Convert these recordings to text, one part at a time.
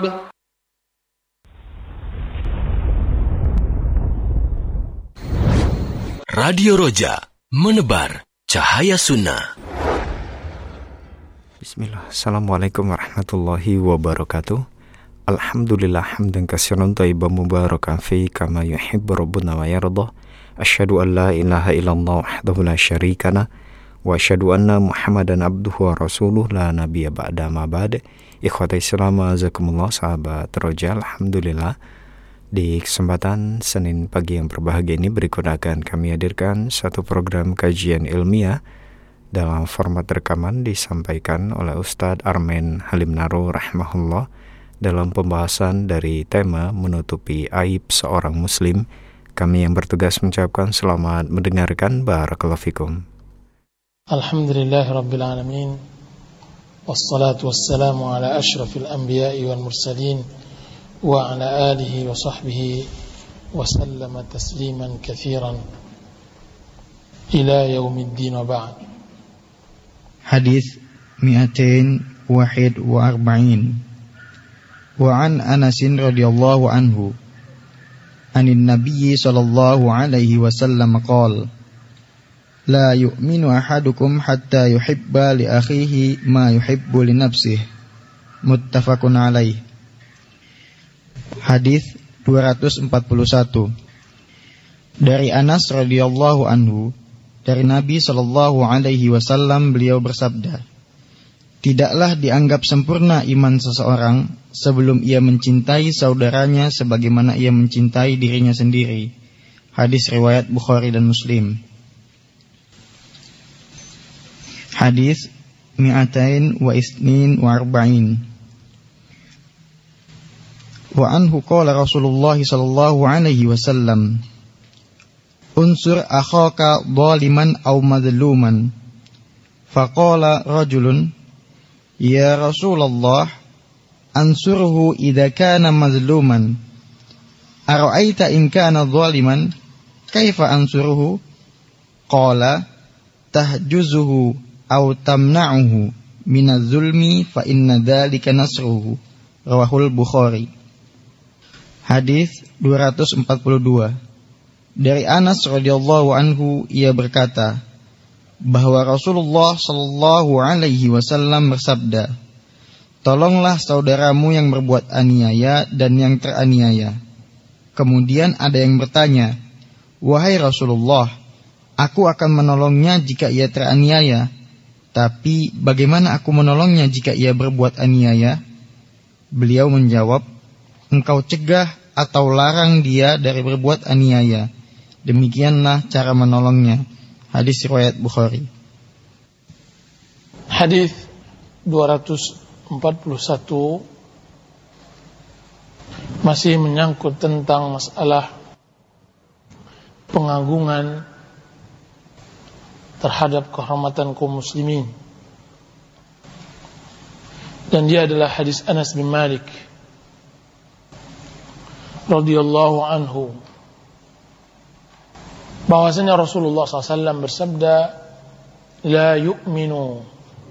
Radio Roja, menebar cahaya sunnah. Bismillah. Assalamualaikum warahmatullahi wabarakatuh. Alhamdulillah hamdan katsiran thayyiban mubarakan fi kama yuhibbu rabbuna wa yarda. Asyhadu an la ilaha illallah wahdahu la syarika lah wa asyhadu anna Muhammadan abduhu wa rasuluh la nabiyya ba'da ma ba'd. Ikhwata Islam, azakumullah, sahabat Roja. Alhamdulillah, di kesempatan Senin pagi yang berbahagia ini berikut akan kami hadirkan satu program kajian ilmiah dalam format rekaman disampaikan oleh Ustadz Armen Halim Naru rahimahullah dalam pembahasan dari tema menutupi aib seorang muslim. Kami yang bertugas mengucapkan selamat mendengarkan. Barakallahu fikum. Alhamdulillahirabbil alamin. Wassalatu wassalamu ala asyrafil anbiya'i wal mursalin wa ala alihi wa sahbihi wa sallama tasliman katsiran ila yaumiddin wa ba'd. Hadis 241 wa an Anas radhiyallahu anhu anin Nabi sallallahu alaihi wasallam qala la yu'minu ahadukum hatta yuhibba li akhihi ma yuhibbu li nafsihi. Muttafaqun alaih. Hadis 241 dari Anas radhiyallahu anhu, dari Nabi sallallahu alaihi wasallam, beliau bersabda, tidaklah dianggap sempurna iman seseorang sebelum ia mencintai saudaranya sebagaimana ia mencintai dirinya sendiri. Hadis riwayat Bukhari dan Muslim. Hadis 242 wa anhu qala Rasulullah sallallahu alaihi wasallam unsur akhaka zaliman aw madluman faqala rajulun ya Rasulullah ansurhu idza kana mazluman ara'aita in kana zaliman kaifa ansuruhu qala tahjuzuhu aw tamna'uhu minaz zulmi fa inna dzalika nasruhu. Rawahul Bukhari. Hadis 242 dari Anas radhiyallahu anhu, ia berkata bahwa Rasulullah sallallahu alaihi wasallam bersabda, tolonglah saudaramu yang berbuat aniaya dan yang teraniaya. Kemudian ada yang bertanya, wahai Rasulullah, aku akan menolongnya jika ia teraniaya, tapi bagaimana aku menolongnya jika ia berbuat aniaya? Beliau menjawab, engkau cegah atau larang dia dari berbuat aniaya. Demikianlah cara menolongnya. Hadis riwayat Bukhari. Hadis 241 masih menyangkut tentang masalah pengagungan terhadap kehormatan kaum muslimin. Dan dia adalah hadis Anas bin Malik radhiyallahu anhu, bahwasanya Rasulullah SAW bersabda, la yu'minu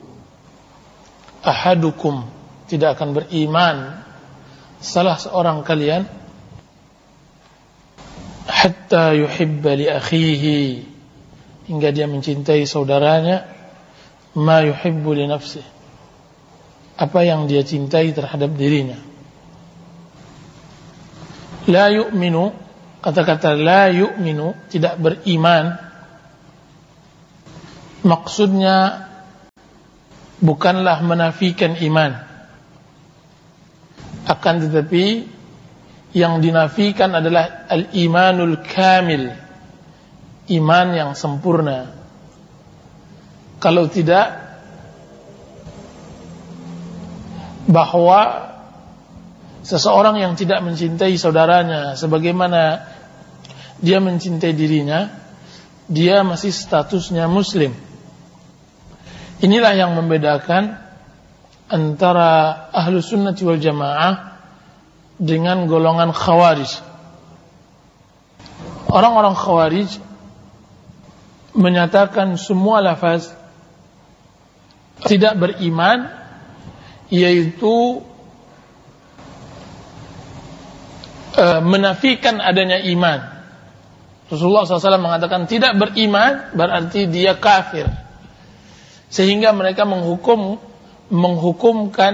ahadukum, tidak akan beriman salah seorang kalian, hatta yuhibba li akhihi, hingga dia mencintai saudaranya, ma yuhibbu li nafsihi, apa yang dia cintai terhadap dirinya. La yu'minu, kata-kata la yu'minu, tidak beriman, maksudnya bukanlah menafikan iman, akan tetapi yang dinafikan adalah al-imanul kamil, iman yang sempurna. Kalau tidak, bahwa seseorang yang tidak mencintai saudaranya sebagaimana dia mencintai dirinya, dia masih statusnya muslim. Inilah yang membedakan antara ahlu sunnati wal jamaah dengan golongan khawarij. Orang-orang khawarij menyatakan semua lafaz tidak beriman, yaitu menafikan adanya iman. Rasulullah SAW mengatakan tidak beriman berarti dia kafir. Sehingga mereka menghukumkan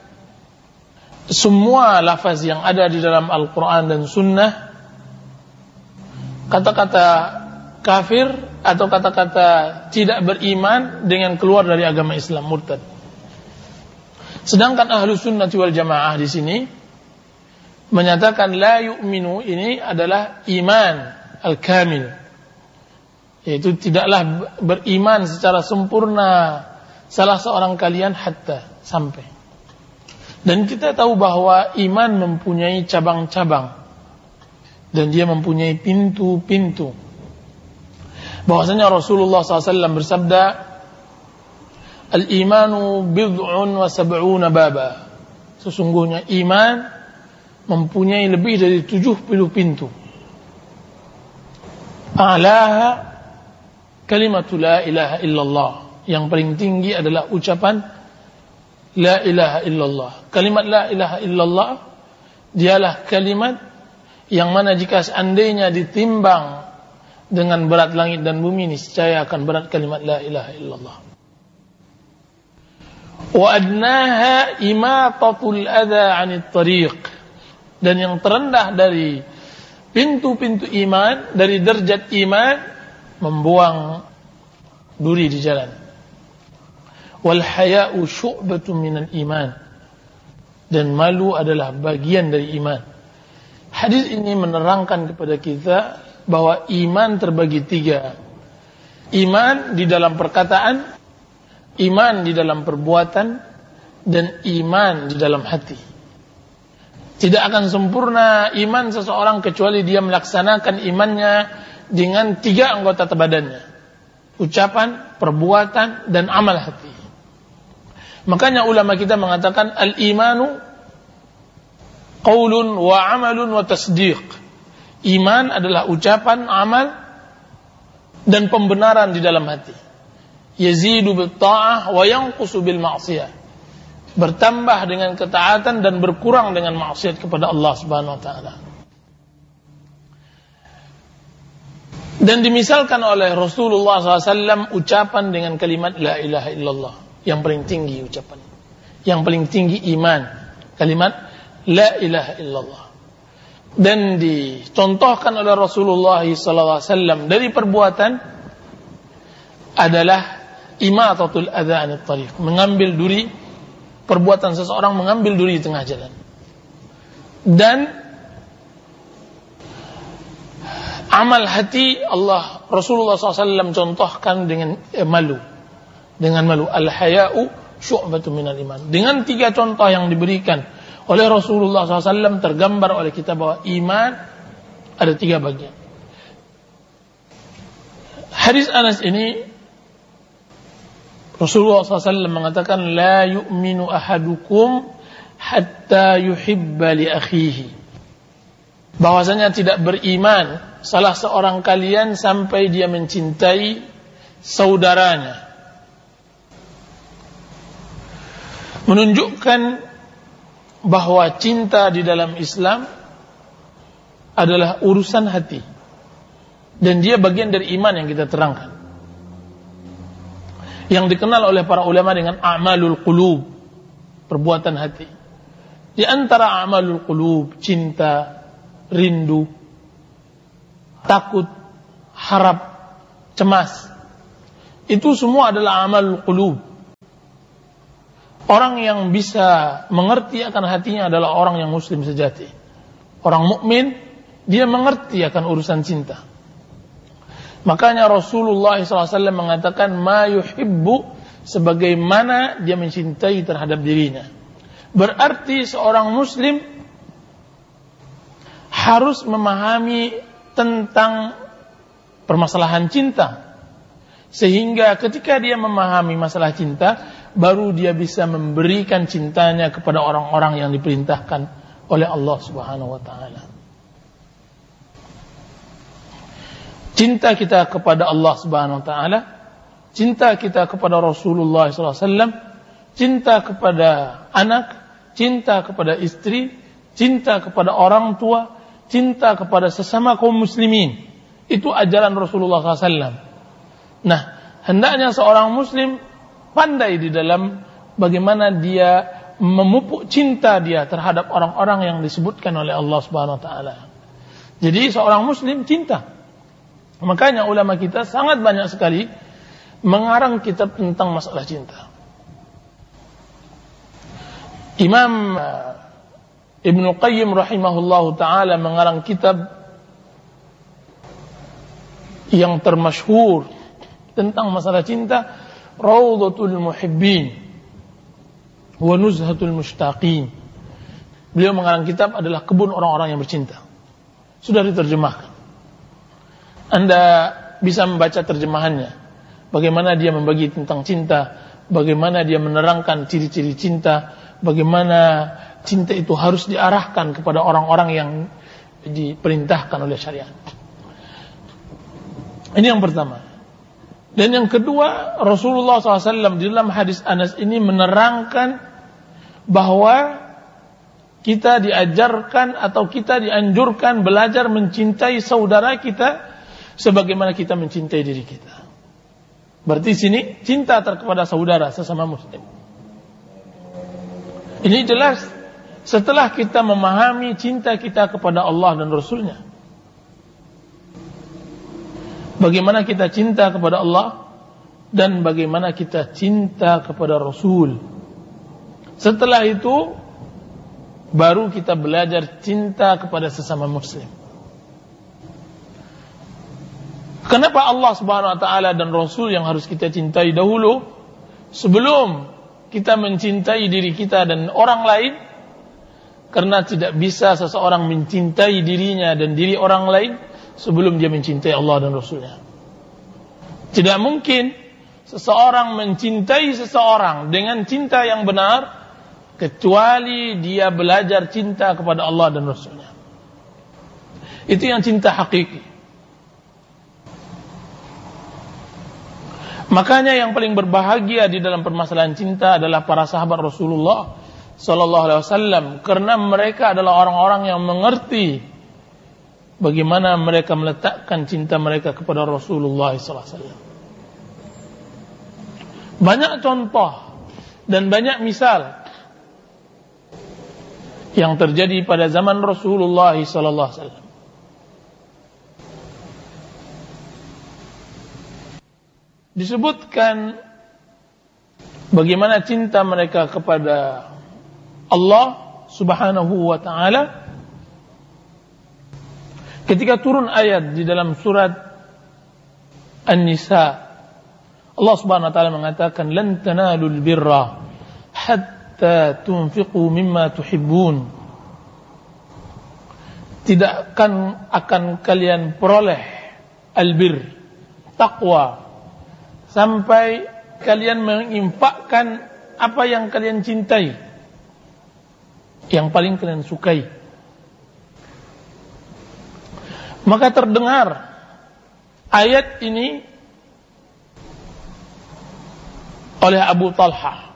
semua lafaz yang ada di dalam Al-Quran dan Sunnah, kata-kata kafir atau kata-kata tidak beriman dengan keluar dari agama Islam, murtad. Sedangkan Ahlus Sunnah wal Jamaah di sini menyatakan la yu'minu ini adalah iman al-kamil, yaitu tidaklah beriman secara sempurna salah seorang kalian hatta sampai. Dan kita tahu bahwa iman mempunyai cabang-cabang dan dia mempunyai pintu-pintu. Bahwasanya Rasulullah SAW bersabda, al-imanu bid'un wa sab'una baba. Sesungguhnya iman mempunyai lebih dari 70 pintu. A'laha kalimatu la ilaha illallah. Yang paling tinggi adalah ucapan la ilaha illallah. Kalimat la ilaha illallah dialah kalimat yang mana jika seandainya ditimbang dengan berat langit dan bumi, niscaya akan berat kalimat la ilaha illallah. Wa adnaha imatatul adha 'anit tariq. Dan yang terendah dari pintu-pintu iman, dari derajat iman, membuang duri di jalan. Wal haya'u syu'batun minal iman. Dan malu adalah bagian dari iman. Hadis ini menerangkan kepada kita bahwa iman terbagi 3. Iman di dalam perkataan, iman di dalam perbuatan, dan iman di dalam hati. Tidak akan sempurna iman seseorang kecuali dia melaksanakan imannya dengan 3 anggota badannya. Ucapan, perbuatan, dan amal hati. Makanya ulama kita mengatakan al-imanu qaulun wa amalun wa tasdiq. Iman adalah ucapan, amal, dan pembenaran di dalam hati. Yazidu bil ta'ah wa yanqusu bil ma'siyah. Bertambah dengan ketaatan dan berkurang dengan maksiat kepada Allah Subhanahu wa taala. Dan dimisalkan oleh Rasulullah SAW ucapan dengan kalimat la ilaha illallah, yang paling tinggi ucapan, yang paling tinggi iman, kalimat la ilaha illallah. Dan dicontohkan oleh Rasulullah SAW dari perbuatan adalah imatatul adha 'anit tariq, mengambil duri, perbuatan seseorang mengambil duri di tengah jalan. Dan amal hati Rasulullah SAW contohkan dengan malu. Dengan malu. Al-haya'u syu'batun minal iman. Dengan 3 contoh yang diberikan oleh Rasulullah SAW tergambar oleh kita bahwa iman ada 3 bagian. Hadis Anas ini Rasulullah SAW mengatakan la yu'minu ahadukum hatta yuhibba li akhihi. Bahwasanya tidak beriman salah seorang kalian sampai dia mencintai saudaranya. Menunjukkan bahwa cinta di dalam Islam adalah urusan hati. Dan dia bagian dari iman yang kita terangkan. Yang dikenal oleh para ulama dengan a'malul qulub, perbuatan hati. Di antara a'malul qulub, cinta, rindu, takut, harap, cemas, itu semua adalah amalul qulub. Orang yang bisa mengerti akan hatinya adalah orang yang muslim sejati. Orang mukmin, dia mengerti akan urusan cinta. Makanya Rasulullah SAW mengatakan ma yuhibbu, sebagaimana dia mencintai terhadap dirinya. Berarti seorang muslim harus memahami tentang permasalahan cinta. Sehingga ketika dia memahami masalah cinta, baru dia bisa memberikan cintanya kepada orang-orang yang diperintahkan oleh Allah Subhanahu wa taala. Cinta kita kepada Allah Subhanahu wa taala, cinta kita kepada Rasulullah SAW, cinta kepada anak, cinta kepada istri, cinta kepada orang tua, cinta kepada sesama kaum muslimin. Itu ajaran Rasulullah SAW. Nah, hendaknya seorang muslim pandai di dalam bagaimana dia memupuk cinta dia terhadap orang-orang yang disebutkan oleh Allah Subhanahu wa taala. Jadi seorang muslim cinta. Makanya ulama kita sangat banyak sekali mengarang kitab tentang masalah cinta. Imam Ibnu Qayyim rahimahullahu taala mengarang kitab yang termasyhur tentang masalah cinta, Raudhatul Muhibbin wa Nuzhatul Mushtaqin. Beliau mengarang kitab adalah kebun orang-orang yang bercinta. Sudah diterjemahkan. Anda bisa membaca terjemahannya. Bagaimana dia membagi tentang cinta, bagaimana dia menerangkan ciri-ciri cinta, bagaimana cinta itu harus diarahkan kepada orang-orang yang diperintahkan oleh syariat. Ini yang pertama. Dan yang kedua, Rasulullah SAW di dalam hadis Anas ini menerangkan bahwa kita diajarkan atau kita dianjurkan belajar mencintai saudara kita sebagaimana kita mencintai diri kita. Berarti sini cinta kepada saudara sesama muslim. Ini jelas setelah kita memahami cinta kita kepada Allah dan Rasulnya. Bagaimana kita cinta kepada Allah dan bagaimana kita cinta kepada Rasul. Setelah itu baru kita belajar cinta kepada sesama muslim. Kenapa Allah Subhanahu wa taala dan Rasul yang harus kita cintai dahulu sebelum kita mencintai diri kita dan orang lain? Karena tidak bisa seseorang mencintai dirinya dan diri orang lain sebelum dia mencintai Allah dan Rasulnya. Tidak mungkin seseorang mencintai seseorang dengan cinta yang benar kecuali dia belajar cinta kepada Allah dan Rasulnya. Itu yang cinta hakiki. Makanya yang paling berbahagia di dalam permasalahan cinta adalah para sahabat Rasulullah Sallallahu Alaihi Wasallam, karena mereka adalah orang-orang yang mengerti bagaimana mereka meletakkan cinta mereka kepada Rasulullah Sallallahu Alaihi Wasallam. Banyak contoh dan banyak misal yang terjadi pada zaman Rasulullah Sallallahu Alaihi Wasallam. Disebutkan bagaimana cinta mereka kepada Allah Subhanahu wa taala ketika turun ayat di dalam surat An-Nisa. Allah Subhanahu wa taala mengatakan lan tanalul birra hatta tunfiqu mimma tuhibbun. Tidak akan kalian peroleh albir, taqwa, sampai kalian menginfakkan apa yang kalian cintai, yang paling kalian sukai. Maka terdengar ayat ini oleh Abu Talha.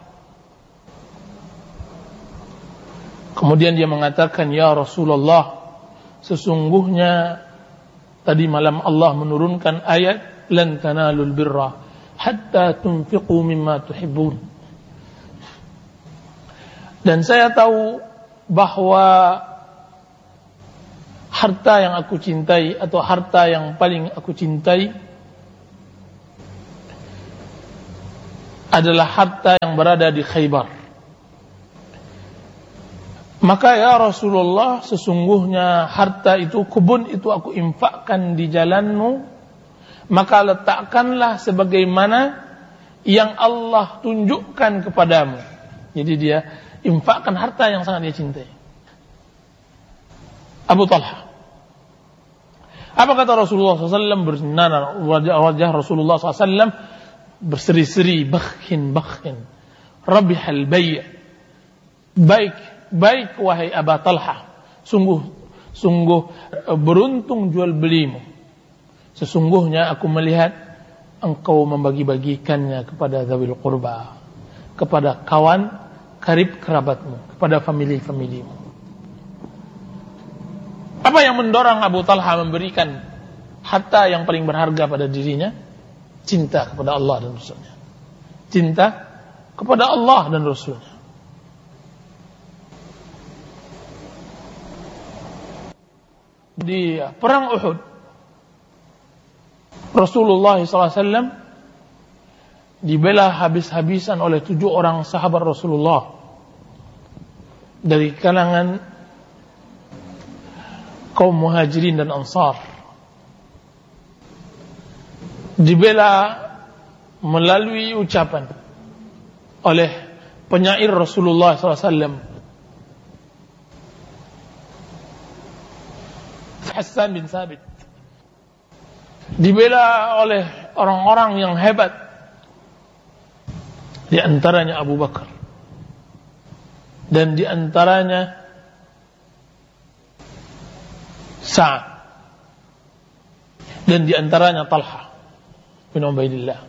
Kemudian dia mengatakan, ya Rasulullah, sesungguhnya tadi malam Allah menurunkan ayat lan tanalul birra hatta tunfiqu mimma tuhibbun. Dan saya tahu bahwa harta yang aku cintai atau harta yang paling aku cintai adalah harta yang berada di Khaybar. Maka ya Rasulullah, sesungguhnya harta itu, kebun itu aku infakkan di jalanmu, maka letakkanlah sebagaimana yang Allah tunjukkan kepadamu. Jadi dia infakkan harta yang sangat dia cintai. Abu Talha. Apa kata Rasulullah SAW? Bersinar wajah Rasulullah SAW berseri-seri, bakhin, rabihal bay'. Baik wahai Abu Talha, sungguh beruntung jual belimu. Sesungguhnya aku melihat engkau membagi-bagikannya kepada zawil qurba, kepada kawan karib kerabatmu, kepada famili-familimu. Apa yang mendorong Abu Talha memberikan harta yang paling berharga pada dirinya? Cinta kepada Allah dan Rasulnya. Cinta kepada Allah dan Rasulnya. Di perang Uhud, Rasulullah SAW dibela habis-habisan oleh 7 orang sahabat Rasulullah dari kalangan kaum Muhajirin dan Ansar. Dibela melalui ucapan oleh penyair Rasulullah SAW, Hassan bin Thabit. Dibela oleh orang-orang yang hebat, di antaranya Abu Bakar, dan di antaranya Sa'ad, dan di antaranya Talha bin Ubaidillah.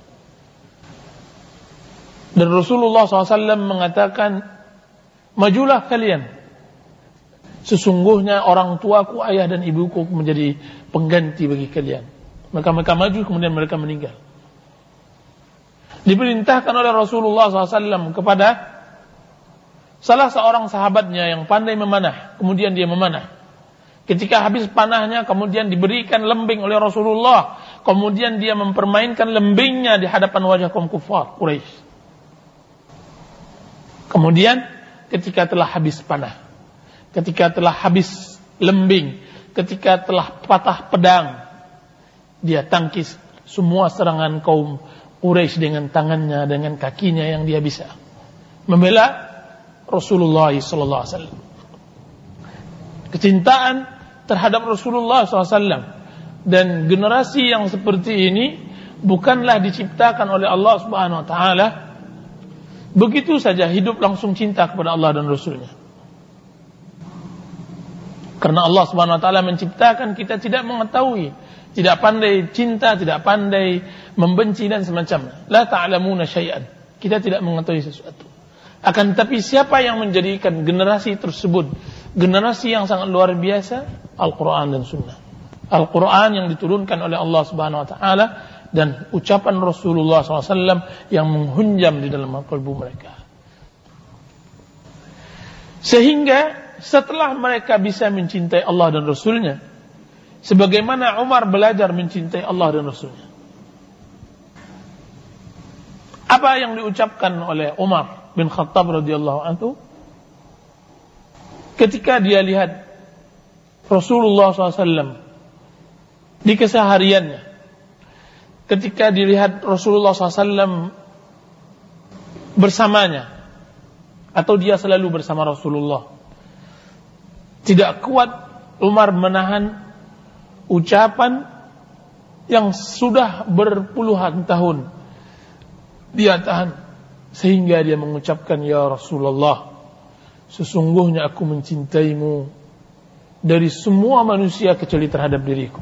Dan Rasulullah SAW mengatakan, majulah kalian, sesungguhnya orang tuaku, ayah dan ibuku menjadi pengganti bagi kalian. Maka mereka maju, kemudian mereka meninggal. Diperintahkan oleh Rasulullah SAW kepada salah seorang sahabatnya yang pandai memanah, kemudian dia memanah. Ketika habis panahnya, kemudian diberikan lembing oleh Rasulullah, kemudian dia mempermainkan lembingnya di hadapan wajah kaum kufar Quraisy. Kemudian ketika telah habis panah, ketika telah habis lembing, ketika telah patah pedang, dia tangkis semua serangan kaum Quraisy dengan tangannya, dengan kakinya yang dia bisa, membela Rasulullah SAW. Kecintaan terhadap Rasulullah SAW dan generasi yang seperti ini bukanlah diciptakan oleh Allah Subhanahu Wa Taala begitu saja hidup langsung cinta kepada Allah dan Rasulnya. Karena Allah Subhanahu Wa Taala menciptakan kita tidak mengetahui, tidak pandai cinta, tidak pandai membenci dan semacamnya. La ta'lamuna syai'an. Kita tidak mengetahui sesuatu. Akan tetapi siapa yang menjadikan generasi tersebut generasi yang sangat luar biasa? Al-Quran dan Sunnah. Al-Quran yang diturunkan oleh Allah Subhanahu Wa Taala dan ucapan Rasulullah SAW yang menghunjam di dalam kalbu mereka. Sehingga setelah mereka bisa mencintai Allah dan Rasulnya, sebagaimana Umar belajar mencintai Allah dan Rasulnya. Apa yang diucapkan oleh Umar bin Khattab radhiyallahu anhu ketika dia lihat Rasulullah SAW di kesehariannya, ketika dilihat Rasulullah SAW bersamanya, atau dia selalu bersama Rasulullah, tidak kuat Umar menahan ucapan yang sudah berpuluhan tahun dia tahan, sehingga dia mengucapkan, ya Rasulullah, sesungguhnya aku mencintaimu dari semua manusia kecuali terhadap diriku.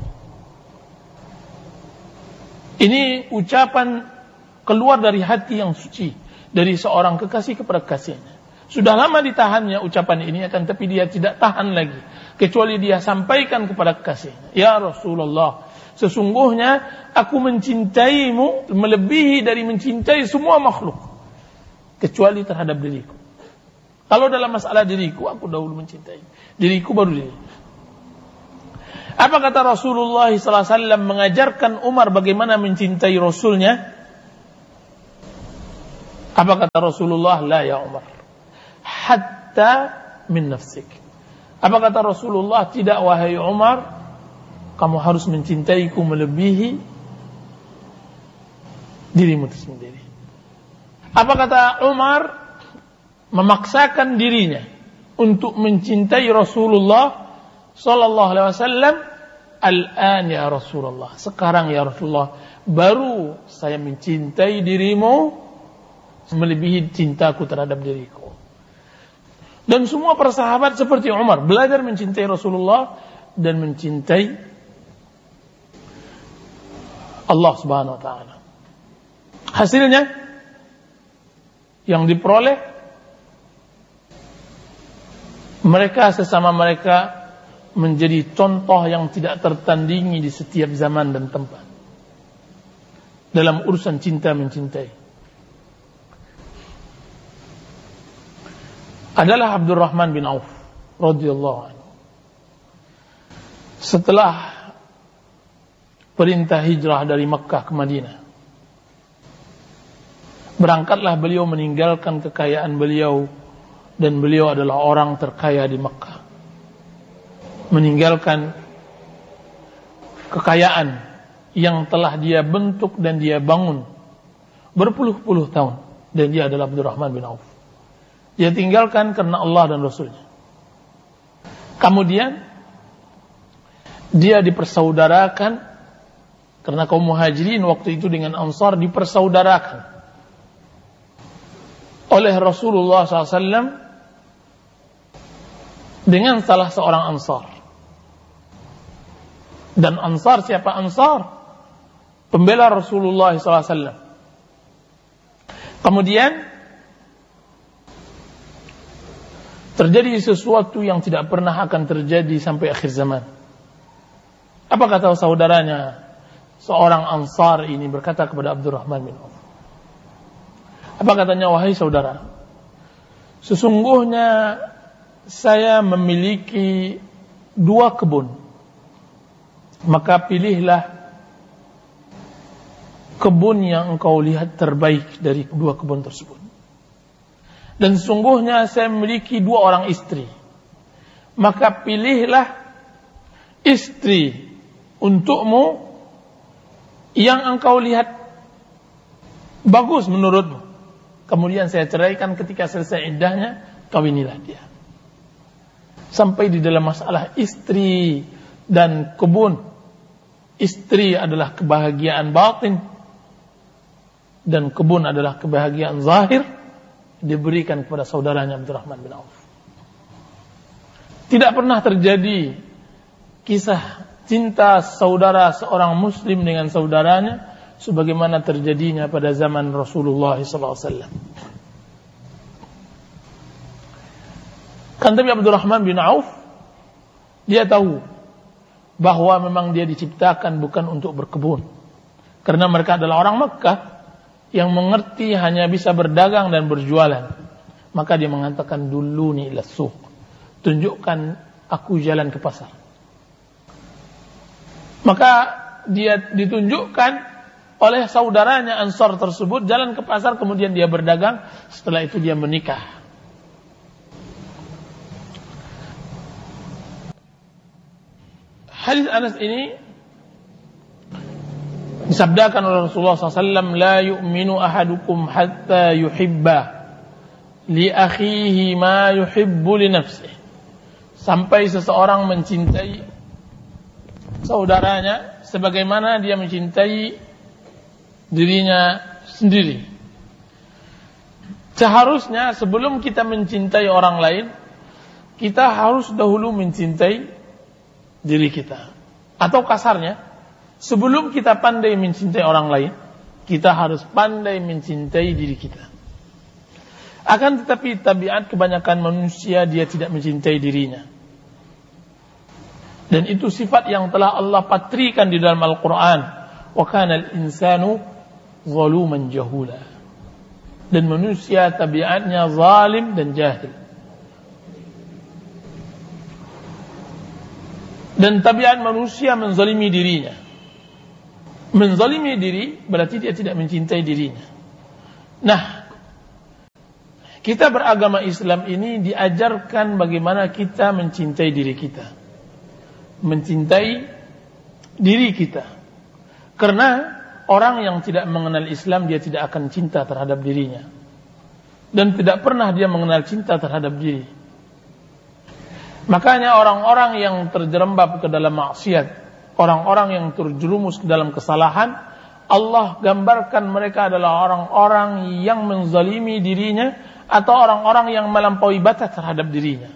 Ini ucapan keluar dari hati yang suci, dari seorang kekasih kepada kekasihnya. Sudah lama ditahannya ucapan ini, akan tapi dia tidak tahan lagi, kecuali dia sampaikan kepada kekasihnya, ya Rasulullah, sesungguhnya aku mencintaimu melebihi dari mencintai semua makhluk kecuali terhadap diriku. Kalau dalam masalah diriku, aku dahulu mencintai diriku, baru diri. Apa kata Rasulullah SAW mengajarkan Umar bagaimana mencintai Rasulnya? Apa kata Rasulullah? La ya Umar, hatta min nafsik. Apa kata Rasulullah? Tidak wahai Umar, kamu harus mencintaiku melebihi dirimu sendiri. Apa kata Umar? Memaksakan dirinya untuk mencintai Rasulullah sallallahu alaihi wasallam. Al-an ya Rasulullah, sekarang ya Rasulullah, baru saya mencintai dirimu melebihi cintaku terhadap diriku. Dan semua persahabat seperti Umar belajar mencintai Rasulullah dan mencintai Allah Subhanahu Wa Taala. Hasilnya yang diperoleh, mereka sesama mereka menjadi contoh yang tidak tertandingi di setiap zaman dan tempat dalam urusan cinta mencintai adalah Abdurrahman bin Auf radhiyallahu anhu. Setelah perintah hijrah dari Makkah ke Madinah, berangkatlah beliau meninggalkan kekayaan beliau, dan beliau adalah orang terkaya di Makkah. Meninggalkan kekayaan yang telah dia bentuk dan dia bangun berpuluh-puluh tahun, dan dia adalah Abdurrahman bin Auf. Dia tinggalkan karena Allah dan Rasulnya. Kemudian dia dipersaudarakan karena kaum muhajirin waktu itu dengan Ansar dipersaudarakan oleh Rasulullah SAW dengan salah seorang Ansar. Dan Ansar, siapa Ansar? Pembela Rasulullah SAW. Kemudian terjadi sesuatu yang tidak pernah akan terjadi sampai akhir zaman. Apa kata saudaranya? Seorang Ansar ini berkata kepada Abdurrahman bin Auf. Apa katanya? Wahai saudara, sesungguhnya saya memiliki 2 kebun. Maka pilihlah kebun yang engkau lihat terbaik dari 2 kebun tersebut. Dan sesungguhnya saya memiliki 2 orang istri. Maka pilihlah istri untukmu yang engkau lihat bagus menurutmu. Kemudian saya ceraikan, ketika selesai iddahnya, kawinilah dia. Sampai di dalam masalah istri dan kebun. Istri adalah kebahagiaan batin dan kebun adalah kebahagiaan zahir, diberikan kepada saudaranya Abdurrahman bin Auf. Tidak pernah terjadi kisah cinta saudara seorang muslim dengan saudaranya sebagaimana terjadinya pada zaman Rasulullah SAW. Kan tapi Abdurrahman bin Auf, dia tahu bahwa memang dia diciptakan bukan untuk berkebun, karena mereka adalah orang Makkah yang mengerti hanya bisa berdagang dan berjualan. Maka dia mengatakan, duluni ila suq, tunjukkan aku jalan ke pasar. Maka dia ditunjukkan oleh saudaranya Ansar tersebut jalan ke pasar, kemudian dia berdagang, setelah itu dia menikah. Hadis Anas ini disabdakan oleh Rasulullah SAW, la yu'minu ahadukum hatta yuhibba li akhihi ma yuhibbu li nafsihi. Sampai seseorang mencintai saudaranya sebagaimana dia mencintai dirinya sendiri. Seharusnya sebelum kita mencintai orang lain, kita harus dahulu mencintai diri kita. Atau kasarnya, sebelum kita pandai mencintai orang lain, kita harus pandai mencintai diri kita. Akan tetapi tabiat kebanyakan manusia, dia tidak mencintai dirinya. Dan itu sifat yang telah Allah patrikan di dalam Al-Quran. Wa kana al-insanu zaluman jahula. Dan manusia tabiatnya zalim dan jahil. Dan tabiat manusia menzalimi dirinya. Menzalimi diri berarti dia tidak mencintai dirinya. Nah, kita beragama Islam ini diajarkan bagaimana kita mencintai diri kita. Mencintai diri kita. Karena orang yang tidak mengenal Islam, dia tidak akan cinta terhadap dirinya. Dan tidak pernah dia mengenal cinta terhadap diri. Makanya orang-orang yang terjerembab ke dalam maksiat, orang-orang yang terjerumus ke dalam kesalahan, Allah gambarkan mereka adalah orang-orang yang menzalimi dirinya atau orang-orang yang melampaui batas terhadap dirinya.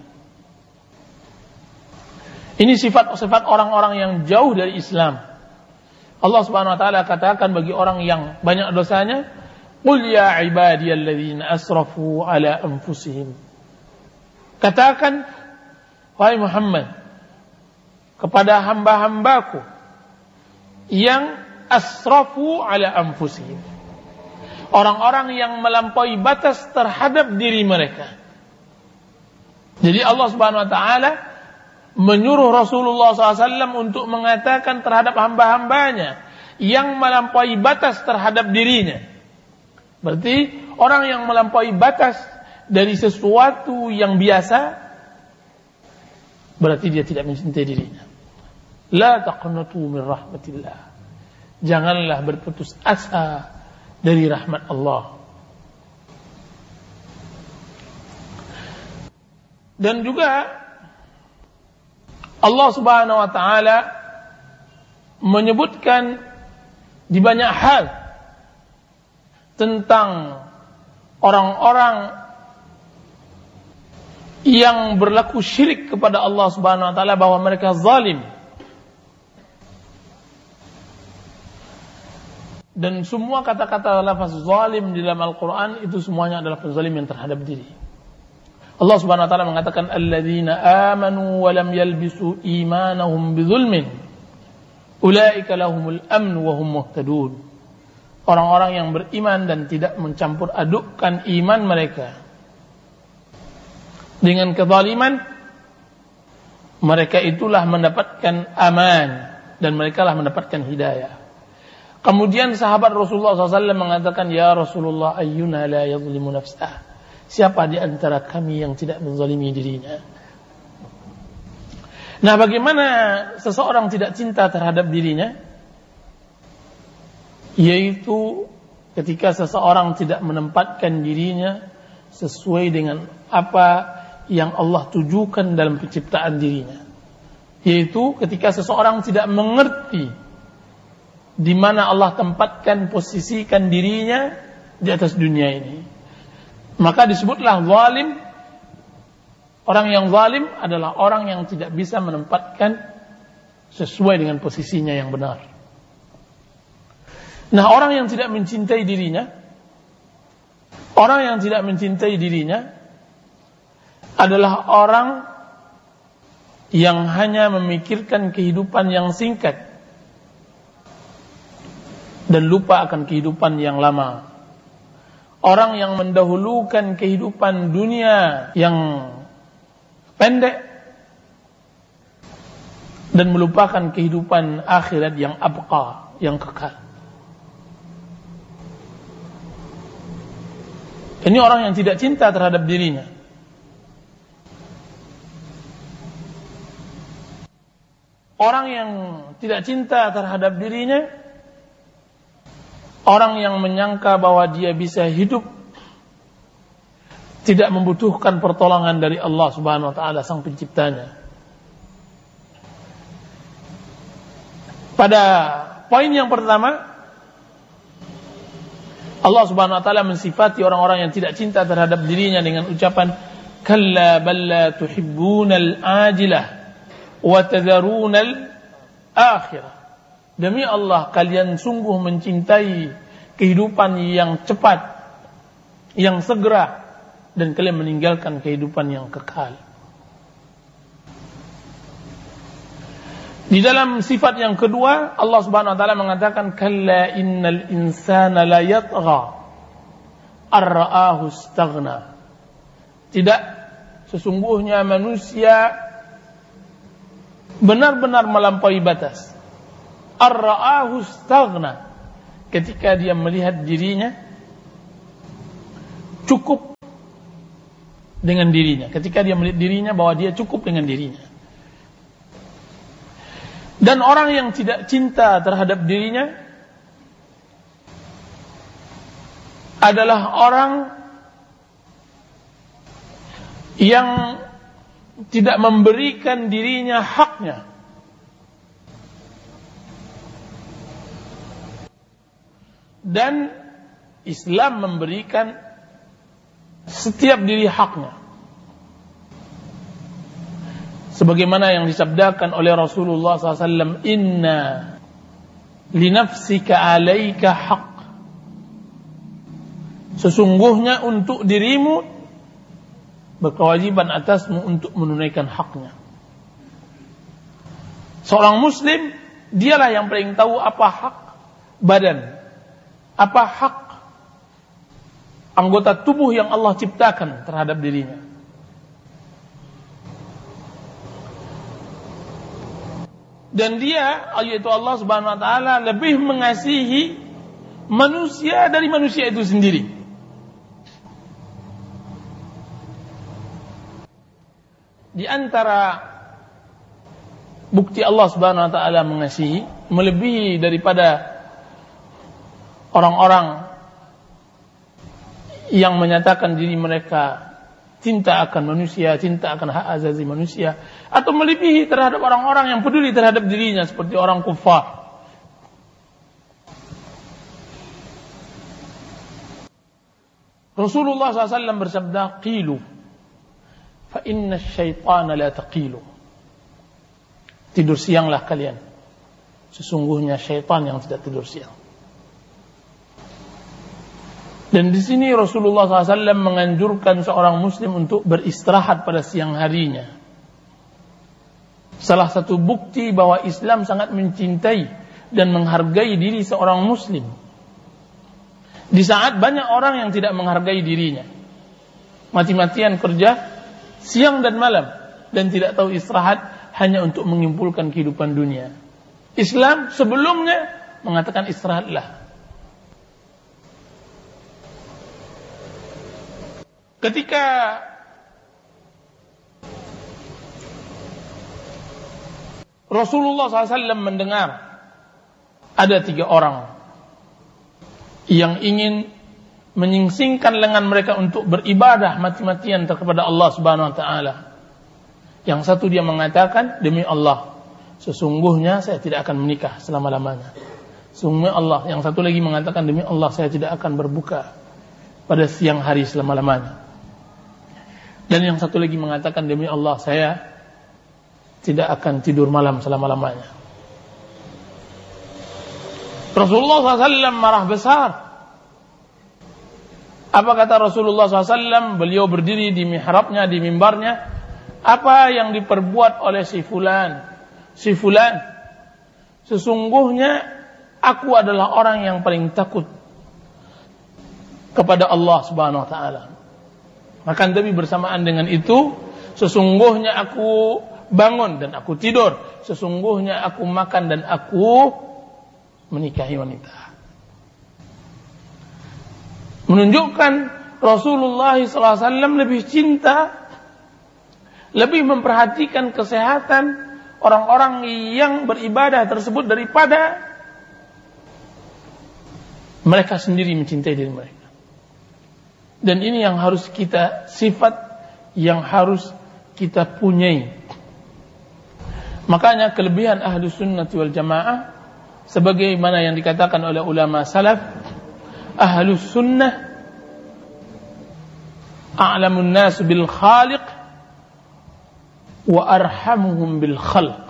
Ini sifat-sifat orang-orang yang jauh dari Islam. Allah Subhanahu wa taala katakan bagi orang yang banyak dosanya, "Qul ya ibadiyalladzina asrafu ala anfusihim." Katakan, wahai Muhammad, kepada hamba-hambaku yang asrafu ala anfusihim, orang-orang yang melampaui batas terhadap diri mereka. Jadi Allah Subhanahu wa taala menyuruh Rasulullah SAW untuk mengatakan terhadap hamba-hambanya yang melampaui batas terhadap dirinya. Berarti orang yang melampaui batas dari sesuatu yang biasa, berarti dia tidak mencintai dirinya. La taqnatu min rahmatillah. Janganlah berputus asa dari rahmat Allah. Dan juga Allah Subhanahu wa taala menyebutkan di banyak hal tentang orang-orang yang berlaku syirik kepada Allah Subhanahu wa taala bahwa mereka zalim. Dan semua kata-kata lafaz zalim di dalam Al-Qur'an itu semuanya adalah kezaliman terhadap diri. Allah Subhanahu wa taala mengatakan alladzina amanu wa lam yalbisu imanahum bidzulmin ulaika lahumul amn wa hum muhtadun. Orang-orang yang beriman dan tidak mencampur adukkan iman mereka dengan kezaliman, mereka itulah mendapatkan aman dan mereka lah mendapatkan hidayah. Kemudian sahabat Rasulullah SAW mengatakan, ya Rasulullah, ayyuna la yadhlimu nafsah. Siapa di antara kami yang tidak menzalimi dirinya? Nah, bagaimana seseorang tidak cinta terhadap dirinya? Yaitu ketika seseorang tidak menempatkan dirinya sesuai dengan apa yang Allah tujukan dalam penciptaan dirinya. Yaitu ketika seseorang tidak mengerti di mana Allah tempatkan, posisikan dirinya di atas dunia ini. Maka disebutlah zalim. Orang yang zalim adalah orang yang tidak bisa menempatkan sesuai dengan posisinya yang benar. Nah, orang yang tidak mencintai dirinya, adalah orang yang hanya memikirkan kehidupan yang singkat dan lupa akan kehidupan yang lama. Orang yang mendahulukan kehidupan dunia yang pendek dan melupakan kehidupan akhirat yang abqa, yang kekal. Ini orang yang tidak cinta terhadap dirinya. Orang yang tidak cinta terhadap dirinya, orang yang menyangka bahwa dia bisa hidup tidak membutuhkan pertolongan dari Allah Subhanahu wa taala sang penciptanya. Pada poin yang pertama, Allah Subhanahu wa taala mensifati orang-orang yang tidak cinta terhadap dirinya dengan ucapan kalla bal la tuhibbunal ajilah wa tadharunal akhirah. Demi Allah, kalian sungguh mencintai kehidupan yang cepat, yang segera, dan kalian meninggalkan kehidupan yang kekal. Di dalam sifat yang kedua, Allah Subhanahu wa taala mengatakan kalla innal insana la yatgha ar-ra'ahu istaghna. Tidak, sesungguhnya manusia benar-benar melampaui batas. Ar-ra'ahu istaghna, ketika dia melihat dirinya cukup dengan dirinya, ketika dia melihat dirinya bahwa dia cukup dengan dirinya. Dan orang yang tidak cinta terhadap dirinya adalah orang yang tidak memberikan dirinya haknya. Dan Islam memberikan setiap diri haknya. Sebagaimana yang disabdakan oleh Rasulullah SAW, inna linafsika alaika haq. Sesungguhnya untuk dirimu berkewajiban atasmu untuk menunaikan haknya. Seorang muslim, dialah yang paling tahu apa hak badan, apa hak anggota tubuh yang Allah ciptakan terhadap dirinya. Dan dia, yaitu Allah Subhanahu wa taala, lebih mengasihi manusia dari manusia itu sendiri. Di antara bukti Allah Subhanahu wa taala mengasihi, melebihi daripada orang-orang yang menyatakan diri mereka cinta akan manusia, cinta akan hak azazi manusia, atau melebihi terhadap orang-orang yang peduli terhadap dirinya seperti orang kufar. Rasulullah SAW bersabda, "Qilu fa inna asyaitana la taqilu." Tidur sianglah kalian, sesungguhnya syaitan yang tidak tidur siang. Dan di sini Rasulullah SAW menganjurkan seorang muslim untuk beristirahat pada siang harinya. Salah satu bukti bahwa Islam sangat mencintai dan menghargai diri seorang muslim. Di saat banyak orang yang tidak menghargai dirinya, mati-matian kerja siang dan malam, dan tidak tahu istirahat hanya untuk mengumpulkan kehidupan dunia. Islam sebelumnya mengatakan istirahatlah. Ketika Rasulullah SAW mendengar ada 3 orang yang ingin menyingsingkan lengan mereka untuk beribadah mati-matian kepada Allah Subhanahu wa taala. Yang satu dia mengatakan, demi Allah, sesungguhnya saya tidak akan menikah selama-lamanya. Sesungguhnya Allah. Yang satu lagi mengatakan, demi Allah, saya tidak akan berbuka pada siang hari selama-lamanya. Dan yang satu lagi mengatakan, demi Allah, saya tidak akan tidur malam selama-lamanya. Rasulullah SAW marah besar. Apa kata Rasulullah SAW? Beliau berdiri di mihrabnya, di mimbarnya. Apa yang diperbuat oleh si fulan? Si fulan, sesungguhnya aku adalah orang yang paling takut kepada Allah Subhanahu wa taala. Maka demi bersamaan dengan itu, sesungguhnya aku bangun dan aku tidur, sesungguhnya aku makan dan aku menikahi wanita. Menunjukkan Rasulullah SAW lebih cinta, lebih memperhatikan kesehatan orang-orang yang beribadah tersebut daripada mereka sendiri mencintai diri mereka. Dan ini yang harus kita, sifat yang harus kita punyai. Makanya kelebihan ahlu sunnati wal jamaah, sebagaimana yang dikatakan oleh ulama salaf, ahlu sunnah a'lamun nas bil khaliq wa arhamuhum bil khalq.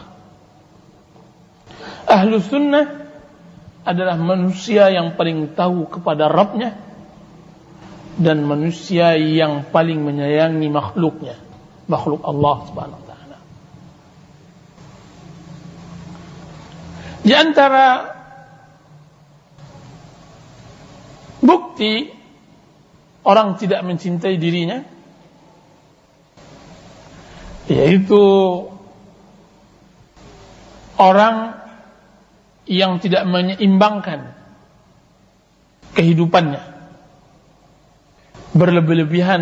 Ahlu sunnah adalah manusia yang paling tahu kepada Rabbnya dan manusia yang paling menyayangi makhluknya, makhluk Allah Subhanahu wa taala. Di antara bukti orang tidak mencintai dirinya, yaitu orang yang tidak menyeimbangkan kehidupannya, berlebih-lebihan